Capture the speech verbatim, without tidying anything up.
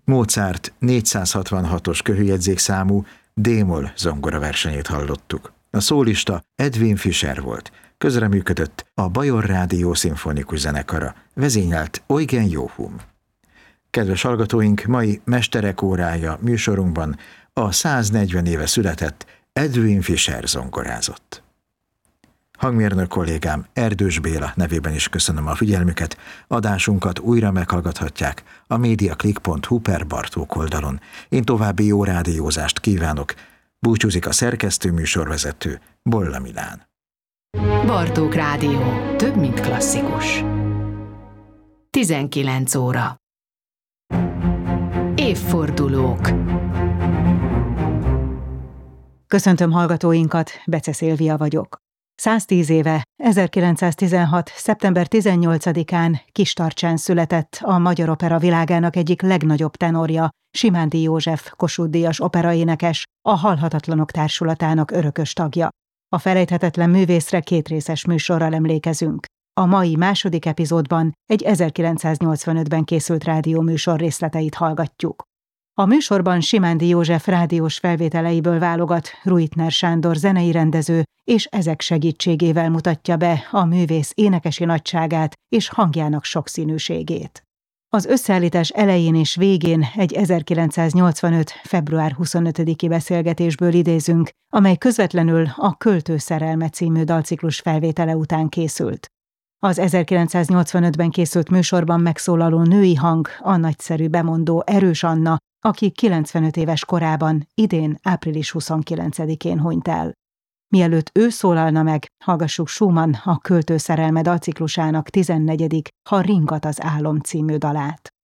Mozart négyszázhatvanhatos köhőjegyzékszámú D-moll zongoraversenyét hallottuk. A szólista Edwin Fischer volt, közreműködött a Bajor Rádió szimfonikus zenekara, vezényelt Eugen Joachim. Kedves hallgatóink, mai Mesterek órája műsorunkban a száznegyven éve született Edwin Fischer zongorázott. Hangmérnök kollégám Erdős Béla nevében is köszönöm a figyelmüket, adásunkat újra meghallgathatják a mediaclick pont hu per Bartók oldalon. Én további jó rádiózást kívánok, búcsúzik a szerkesztő műsorvezető Bolla Milán. Bartók Rádió, több mint klasszikus. tizenkilenc óra. Évfordulók. Köszöntöm hallgatóinkat, Bece Szilvia vagyok. száztíz éve, ezerkilencszáztizenhat. szeptember tizennyolcadikán Kistarcsán született a magyar opera világának egyik legnagyobb tenorja, Simándi József, Kossuth-díjas operaénekes, a Halhatatlanok Társulatának örökös tagja. A felejthetetlen művészre kétrészes műsorral emlékezünk. A mai második epizódban egy ezerkilencszáznyolcvanötben készült rádióműsor részleteit hallgatjuk. A műsorban Simándi József rádiós felvételeiből válogat, Ruitner Sándor zenei rendező, és ezek segítségével mutatja be a művész énekesi nagyságát és hangjának sokszínűségét. Az összeállítás elején és végén egy ezerkilencszáznyolcvanöt. február huszonötödiki beszélgetésből idézünk, amely közvetlenül a Költő szerelme című dalciklus felvétele után készült. Az ezerkilencszáznyolcvanötben készült műsorban megszólaló női hang a nagyszerű bemondó Erős Anna, aki kilencvenöt éves korában, idén április huszonkilencedikén hunyt el. Mielőtt ő szólalna meg, hallgassuk Schumann a Költő szerelme dalciklusának tizennegyedik Ha ringat az álom című dalát.